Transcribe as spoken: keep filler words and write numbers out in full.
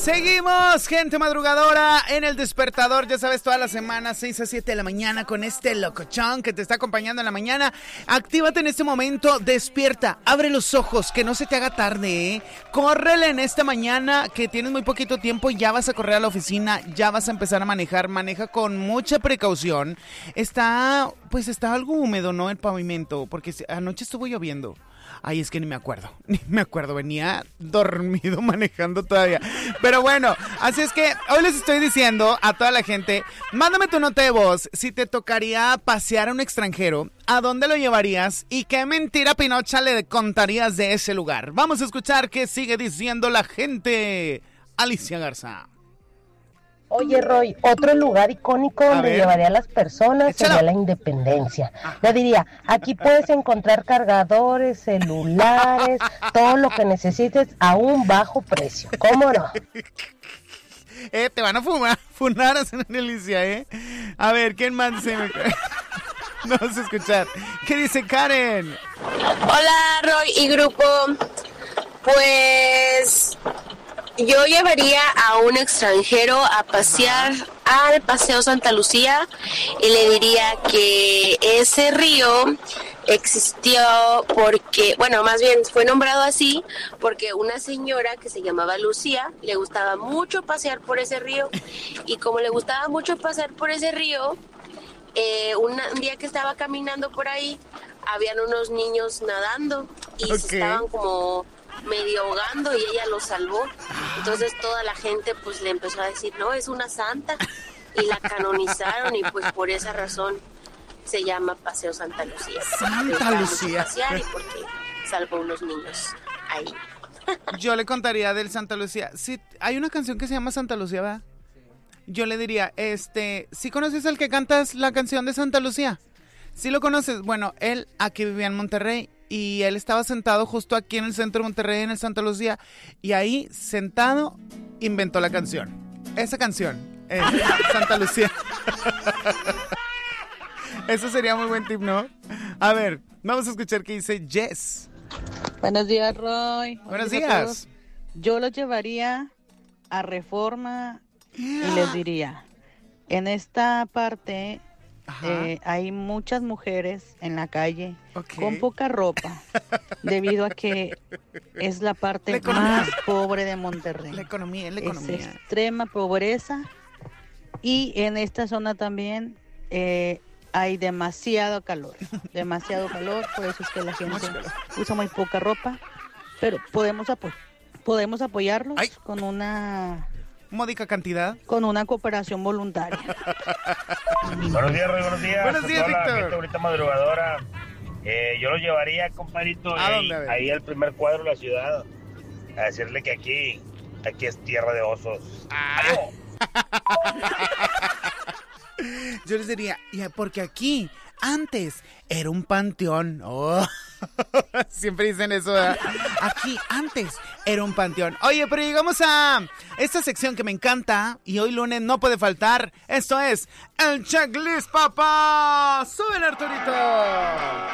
Seguimos, gente madrugadora, en el despertador, ya sabes, toda la semana, seis a siete de la mañana, con este locochón que te está acompañando en la mañana. Actívate en este momento, despierta, abre los ojos, que no se te haga tarde, ¿eh? Córrele en esta mañana, que tienes muy poquito tiempo, ya vas a correr a la oficina, ya vas a empezar a manejar, maneja con mucha precaución. Está, pues está algo húmedo, ¿no? El pavimento, porque anoche estuvo lloviendo. Ay, es que ni me acuerdo, ni me acuerdo, venía dormido manejando todavía. Pero bueno, así es que hoy les estoy diciendo a toda la gente, mándame tu nota de voz, si te tocaría pasear a un extranjero, ¿a dónde lo llevarías? ¿Y qué mentira pinocha le contarías de ese lugar? Vamos a escuchar qué sigue diciendo la gente. Alicia Garza. Oye, Roy, otro lugar icónico donde llevaría a las personas Échalo. sería la Independencia. Le diría, aquí puedes encontrar cargadores, celulares, todo lo que necesites a un bajo precio. ¿Cómo no? Eh, te van a fumar, funar a Alicia, ¿eh? A ver, ¿quién más se me... No vas a escuchar. ¿Qué dice Karen? Hola, Roy y grupo. Pues... yo llevaría a un extranjero a pasear al Paseo Santa Lucía y le diría que ese río existió porque, bueno, más bien fue nombrado así porque una señora que se llamaba Lucía le gustaba mucho pasear por ese río y como le gustaba mucho pasear por ese río, eh, una, un día que estaba caminando por ahí, habían unos niños nadando y okay. se estaban como... medio ahogando y ella lo salvó. Entonces toda la gente pues le empezó a decir, no, es una santa, y la canonizaron y pues por esa razón se llama Paseo Santa Lucía. Santa Lucía. Y porque salvó unos niños ahí. Yo le contaría del Santa Lucía. Sí, hay una canción que se llama Santa Lucía, ¿verdad? Yo le diría, este, ¿sí conoces al que cantas la canción de Santa Lucía? ¿Sí lo conoces? Bueno, él aquí vivía en Monterrey y él estaba sentado justo aquí en el centro de Monterrey, en el Santa Lucía, y ahí, sentado, inventó la canción. Esa canción es Santa Lucía. Eso sería muy buen tip, ¿no? A ver, vamos a escuchar qué dice Jess. Buenos días, Roy. Buenos días. Yo los llevaría a Reforma y les diría, en esta parte... Eh, hay muchas mujeres en la calle okay. con poca ropa debido a que es la parte la más pobre de Monterrey. La economía, la economía. Es extrema pobreza y en esta zona también eh, hay demasiado calor, demasiado calor, por eso es que la gente usa muy poca ropa, pero podemos, apo- podemos apoyarlos Ay. con una... módica cantidad. Con una cooperación voluntaria. Buenos días, Roy, buenos días. Buenos días, Hola, Víctor. Gente bonita madrugadora. Eh, yo lo llevaría, compadrito, ahí, ahí al primer cuadro de la ciudad, a decirle que aquí, aquí es tierra de osos. Ah. Yo les diría, ya, porque aquí, antes, era un panteón. Oh. Siempre dicen eso, ¿verdad? Aquí, antes, era un panteón. Oye, pero llegamos a esta sección que me encanta y hoy lunes no puede faltar. Esto es el checklist, papá. ¡Súbele, Arturito!